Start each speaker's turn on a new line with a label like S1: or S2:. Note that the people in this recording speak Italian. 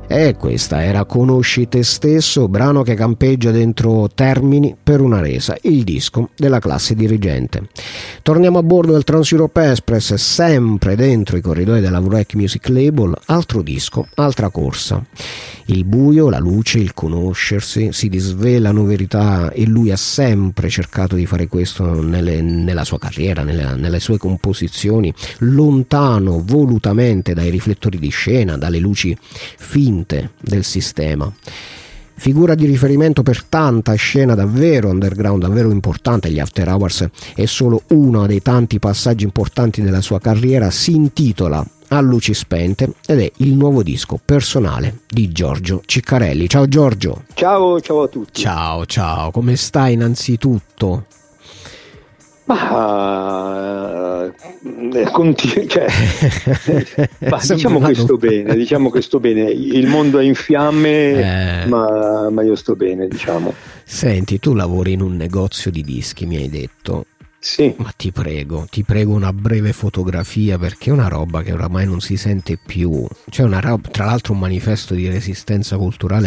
S1: E questa era Conosci te stesso, brano che campeggia dentro Termini per una resa, il disco della classe dirigente. Torniamo a bordo del Trans-Europe Express, sempre dentro i corridoi della Vrek Music Label, altro disco, altra corsa. Il buio, la luce, il conoscersi, si disvelano verità e lui ha sempre cercato di fare questo nella sua carriera, nelle sue composizioni, lontano volutamente dai riflettori di scena, dalle luci finte del sistema. Figura di riferimento per tanta scena davvero underground, davvero importante. Gli After Hours è solo uno dei tanti passaggi importanti della sua carriera. Si intitola A luci spente ed è il nuovo disco personale di Giorgio Ciccarelli. Ciao Giorgio.
S2: Ciao a tutti.
S1: Ciao, come stai innanzitutto?
S2: Diciamo che sto bene, il mondo è in fiamme, ma io sto bene, diciamo.
S1: Senti, tu lavori in un negozio di dischi, mi hai detto.
S2: Sì.
S1: Ma ti prego una breve fotografia, perché è una roba che oramai non si sente più. C'è una roba, tra l'altro un manifesto di resistenza culturale